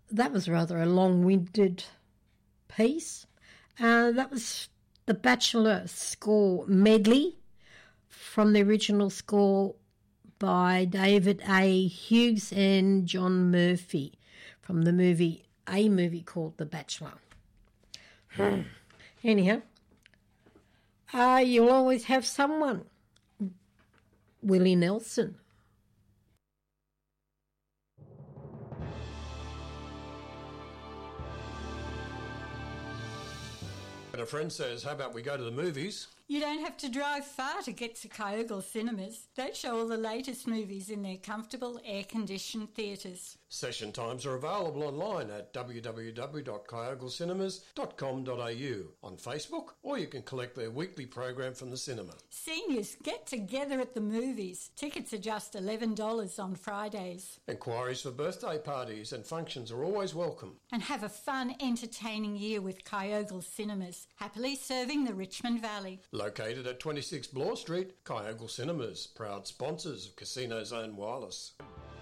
that was rather a long-winded piece. That was the Bachelor score medley from the original score by David A. Hughes and John Murphy from a movie called The Bachelor. Anyhow, you'll always have someone. Willie Nelson. And a friend says, how about we go to the movies? You don't have to drive far to get to Kyogle Cinemas. They show all the latest movies in their comfortable, air-conditioned theatres. Session times are available online at www.kyoglecinemas.com.au, on Facebook, or you can collect their weekly program from the cinema. Seniors, get together at the movies. Tickets are just $11 on Fridays. Enquiries for birthday parties and functions are always welcome. And have a fun, entertaining year with Kyogle Cinemas, happily serving the Richmond Valley. Located at 26 Bloor Street, Kyogle Cinemas, proud sponsors of Casino Zone Wireless.